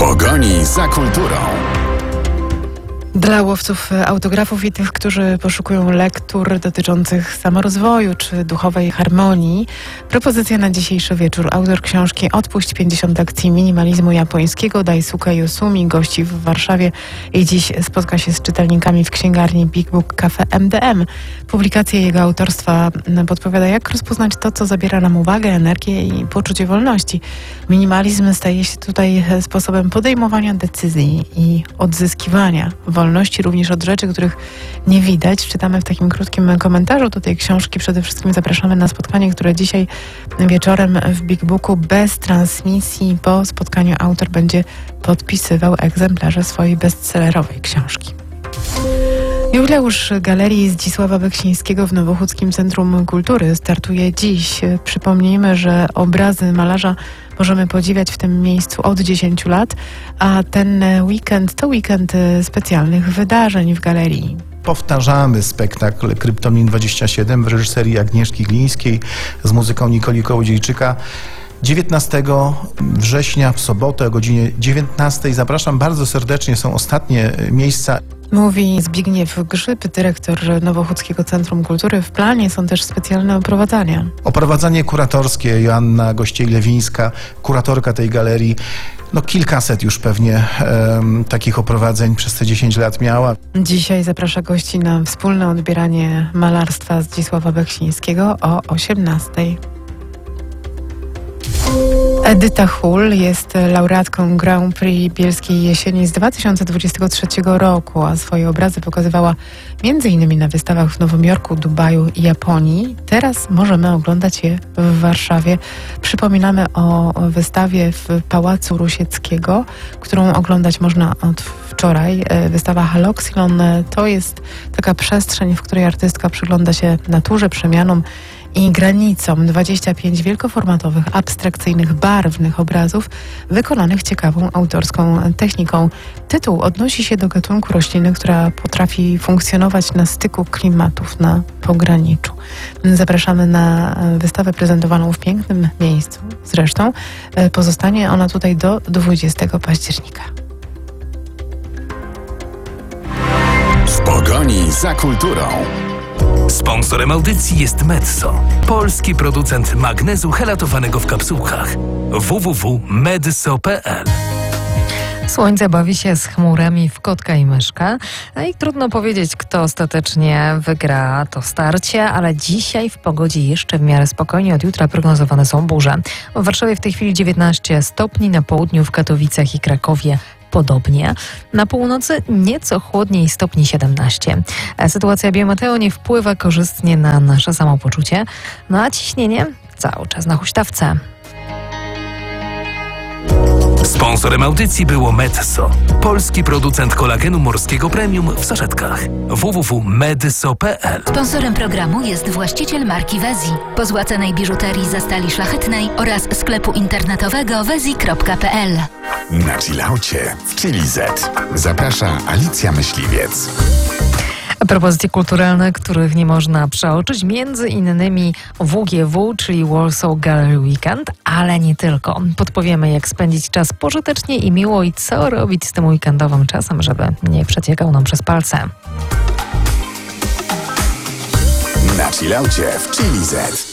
pogoni za kulturą. Dla łowców autografów i tych, którzy poszukują lektur dotyczących samorozwoju czy duchowej harmonii, propozycja na dzisiejszy wieczór. Autor książki Odpuść 50 lekcji minimalizmu japońskiego Daisuke Yosumi gości w Warszawie i dziś spotka się z czytelnikami w księgarni Big Book Cafe MDM. Publikacja jego autorstwa podpowiada, jak rozpoznać to, co zabiera nam uwagę, energię i poczucie wolności. Minimalizm staje się tutaj sposobem podejmowania decyzji i odzyskiwania wolności również od rzeczy, których nie widać. Czytamy w takim krótkim komentarzu do tej książki. Przede wszystkim zapraszamy na spotkanie, które dzisiaj wieczorem w Big Booku bez transmisji. Po spotkaniu autor będzie podpisywał egzemplarze swojej bestsellerowej książki. Jubileusz Galerii Zdzisława Beksińskiego w Nowochódzkim Centrum Kultury startuje dziś. Przypomnijmy, że obrazy malarza możemy podziwiać w tym miejscu od 10 lat, a ten weekend to weekend specjalnych wydarzeń w galerii. Powtarzamy spektakl Kryptonim 27 w reżyserii Agnieszki Glińskiej z muzyką Nikoli Kołodziejczyka. 19 września w sobotę o godzinie 19. Zapraszam bardzo serdecznie, są ostatnie miejsca. Mówi Zbigniew Grzyb, dyrektor Nowochódzkiego Centrum Kultury. W planie są też specjalne oprowadzania. Oprowadzanie kuratorskie, Joanna Gościej-Lewińska, kuratorka tej galerii. Kilkaset już pewnie takich oprowadzeń przez te 10 lat miała. Dzisiaj zaprasza gości na wspólne odbieranie malarstwa Zdzisława Beksińskiego o 18. Edyta Hul jest laureatką Grand Prix Bielskiej Jesieni z 2023 roku, a swoje obrazy pokazywała m.in. na wystawach w Nowym Jorku, Dubaju i Japonii. Teraz możemy oglądać je w Warszawie. Przypominamy o wystawie w Pałacu Rusieckiego, którą oglądać można od wczoraj. Wystawa Haloxylon to jest taka przestrzeń, w której artystka przygląda się naturze, przemianom i granicom. 25 wielkoformatowych, abstrakcyjnych, barwnych obrazów wykonanych ciekawą autorską techniką. Tytuł odnosi się do gatunku rośliny, która potrafi funkcjonować na styku klimatów na pograniczu. Zapraszamy na wystawę prezentowaną w pięknym miejscu. Zresztą pozostanie ona tutaj do 20 października. W pogoni za kulturą. Sponsorem audycji jest Medso, polski producent magnezu helatowanego w kapsułkach. www.medso.pl. Słońce bawi się z chmurami w kotka i myszkę. I trudno powiedzieć, kto ostatecznie wygra to starcie, ale dzisiaj w pogodzie jeszcze w miarę spokojnie. Od jutra prognozowane są burze. W Warszawie w tej chwili 19 stopni, na południu w Katowicach i Krakowie podobnie. Na północy nieco chłodniej, stopni 17. Sytuacja biometeo nie wpływa korzystnie na nasze samopoczucie, a ciśnienie cały czas na huśtawce. Sponsorem audycji było Medso, polski producent kolagenu morskiego premium w saszetkach. www.medso.pl. Sponsorem programu jest właściciel marki Wezi, pozłacanej biżuterii ze stali szlachetnej oraz sklepu internetowego wezi.pl. Na chillaucie w Chili Z. Zaprasza Alicja Myśliwiec. Propozycje kulturalne, których nie można przeoczyć, między innymi WGW, czyli Warsaw Gallery Weekend, ale nie tylko. Podpowiemy, jak spędzić czas pożytecznie i miło i co robić z tym weekendowym czasem, żeby nie przeciekał nam przez palce. Na chillaucie w Chili Z.